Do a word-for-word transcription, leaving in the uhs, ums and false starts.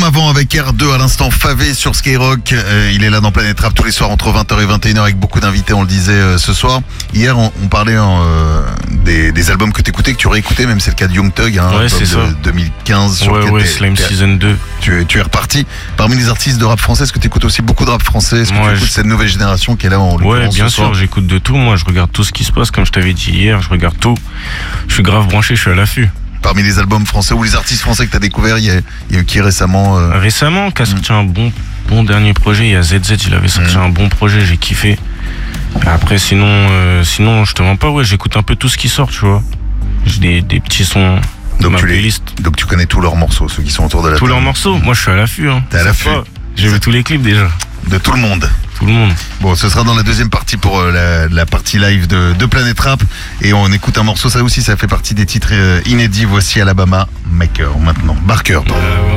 avant avec R deux à l'instant Favé sur Skyrock. Euh, il est là dans Planète Rap tous les soirs entre vingt heures et vingt et une heures avec beaucoup d'invités, on le disait euh, ce soir. Hier, on, on parlait euh, des, des albums que t'écoutais, que tu réécoutais, même c'est le cas de Young Thug, hein, ouais, c'est ça. de deux mille quinze. Sur ouais, ouais, Slime Season deux. Tu, tu es reparti. Parmi les artistes de rap français, est-ce que tu écoutes aussi beaucoup de rap français? Est-ce que ouais, tu écoutes je... cette nouvelle génération qui est là en Ouais, bien ce sûr, soir? j'écoute de tout. Moi, je regarde tout ce qui se passe, comme je t'avais dit hier, je regarde tout. Je suis grave branché, je suis à l'affût. Parmi les albums français ou les artistes français que tu as découvert, il y, y a eu qui récemment euh... Récemment, qui a sorti mmh. un bon, bon dernier projet. Il y a Z Z, il avait sorti mmh. un bon projet, j'ai kiffé. Et après, sinon, euh, sinon, je te mens pas, ouais, j'écoute un peu tout ce qui sort, tu vois. J'ai des, des petits sons. Donc tu, les, donc tu connais tous leurs morceaux, ceux qui sont autour de la Tous table. leurs morceaux, moi je suis à l'affût. Hein. T'es à l'affût. J'ai vu tous les clips déjà. De tout le monde. Tout le monde. Bon, ce sera dans la deuxième partie pour euh, la, la partie live de, de Planète Rap. Et on écoute un morceau, ça aussi, ça fait partie des titres euh, inédits. Voici Alabama Maker maintenant. Barker, pardon. Euh,